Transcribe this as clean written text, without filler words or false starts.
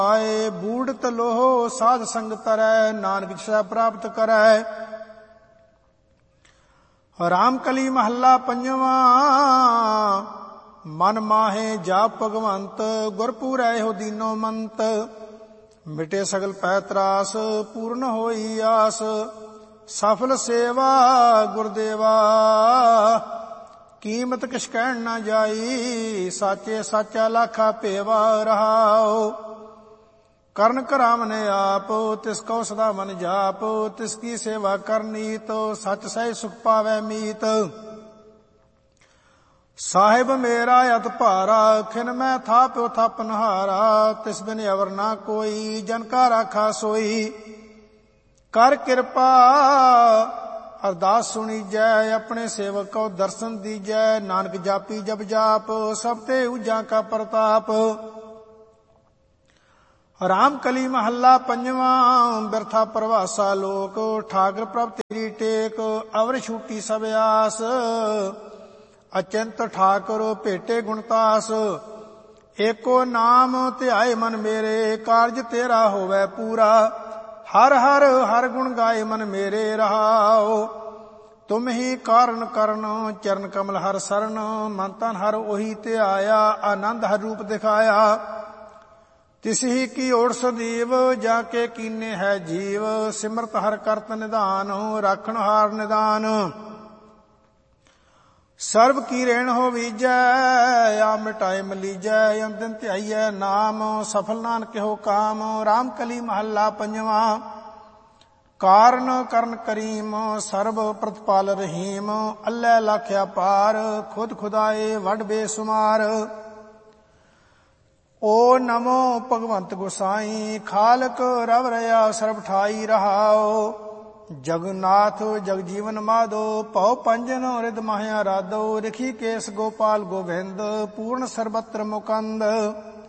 ਆਏ ਬੂੜਤ ਲੋਹ ਸਾਧ ਸੰਗ ਤਰੈ, ਨਾਨਕ ਸਹਿ ਪ੍ਰਾਪਤ ਕਰੈ। ਰਾਮ ਕਲੀ ਮਹੱਲਾ ਪੰਜਵਾਂ। ਮਨ ਮਾਹੇ ਜਾਪ ਭਗਵੰਤ, ਗੁਰ ਪੂਰੈ ਹੋ ਦੀਨੋ ਮੰਤ। ਮਿਟੇ ਸਗਲ ਪੈ ਤਰਾਸ, ਪੂਰਨ ਹੋਈ ਆਸ। ਸਫਲ ਸੇਵਾ ਗੁਰਦੇਵਾ, ਕੀਮਤ ਕਿਛ ਕਹਿਣ ਨਾ ਜਾਈ। ਸਾਚੇ ਸਾਚਾ ਲਾਖਾ ਭੇਵਾ ਰਹਾਉ। ਕਰਨ ਕਰਾਵਨ ਆਪ, ਤਿਸ ਕੋ ਸਦਾ ਮਨ ਜਾਪ। ਤਿਸ ਕੀ ਸੇਵਾ ਕਰਨੀਤ, ਸਚ ਸਹਿ ਸੁਖ ਪਾਵੈ ਮੀਤ। ਸਾਹਿਬ ਮੇਰਾ ਅਤ ਭਾਰਾ, ਖਿਨ ਮੈਂ ਥਾਪਿਓ ਥਾਪਨਹਾਰਾ। ਤਿਸ ਬਿਨ ਅਵਰ ਨਾ ਕੋਈ, ਜਨ ਕਾ ਰਾਖਾ ਸੋਈ। ਕਰ ਕਿਰਪਾ ਅਰਦਾਸ ਸੁਣੀਜੈ, ਆਪਣੇ ਸੇਵਕ ਕੋ ਦਰਸ਼ਨ ਦੀਜੈ। ਨਾਨਕ ਜਾਪੀ ਜਪ ਜਾਪ, ਸਭ ਤੇ ਊਜਾ ਕਾ ਪ੍ਰਤਾਪ। ਰਾਮ ਕਲੀ ਮਹੱਲਾ ਪੰਜਵਾਂ। ਬਿਰਥਾ ਪ੍ਰਵਾਸਾ ਲੋਕ, ਠਾਕਰ ਪ੍ਰਭ ਤੇਰੀ ਟੇਕ। ਅਵਰ ਛੂਟੀ ਸਭ ਆਸ, ਅਚਿੰਤ ਠਾਕੁਰ ਭੇਟੇ ਗੁਣਤਾਸ। ਏਕੋ ਨਾਮ ਧਿਆਏ ਮਨ ਮੇਰੇ, ਕਾਰਜ ਤੇਰਾ ਹੋਵੈ ਪੂਰਾ। ਹਰ ਹਰ ਹਰ ਗੁਣ ਗਾਏ ਮਨ ਮੇਰੇ ਰਹਾਉ। ਤੁਮ ਹੀ ਕਾਰਨ ਕਰਨ, ਚਰਨ ਕਮਲ ਹਰ ਸਰਨ। ਮਨ ਤਨ ਹਰ ਉਹੀ ਧਿਆਇਆ, ਆਨੰਦ ਹਰ ਰੂਪ ਦਿਖਾਇਆ। ਤਿਸ ਹੀ ਕੀ ਓਟ ਸਦੀਵ, ਜਾ ਕੇ ਕੀਨੇ ਹੈ ਜੀਵ। ਸਿਮਰਤ ਹਰ ਕਰਤ ਨਿਧਾਨ, ਰਾਖਣ ਹਾਰ ਨਿਦਾਨ। ਸਰਬ ਕੀ ਰੇਣ ਹੋ ਵੀਜੈ, ਆ ਮਿਟਾਏ ਮਲੀਜੈ। ਅੰਤ ਦਿਨ ਧਿਆਈਐ ਨਾਮ, ਸਫਲ ਨਾਨਕ ਹੋ ਕਾਮ। ਰਾਮ ਕਲੀ ਮਹੱਲਾ ਪੰਜਵਾਂ। ਕਾਰਨ ਕਰਨ ਕਰੀਮ, ਸਰਬ ਪ੍ਰਤਪਾਲ ਰਹੀਮ। ਅੱਲੇ ਲਾਖਿਆ ਪਾਰ, ਖੁਦ ਖੁਦਾਏ ਵੱਡ ਬੇਸੁਮਾਰ। ਓ ਨਮੋ ਭਗਵੰਤ ਗੁਸਾਈ, ਖਾਲਕ ਰਵ ਰਿਆ ਸਰਬ ਠਾਈ ਰਹਾਉ। ਜਗਨਾਥ ਜਗ ਜੀਵਨ ਮਾਧੋ, ਭਉ ਪੰਜਨ ਰਿਦ ਮਾਹਿਆ ਰਾਧੋ। ਰਿਖੀ ਕੇਸ ਗੋਪਾਲ ਗੋਬਿੰਦ, ਪੂਰਨ ਸਰਬਤਰ ਮੁਕੰਦ।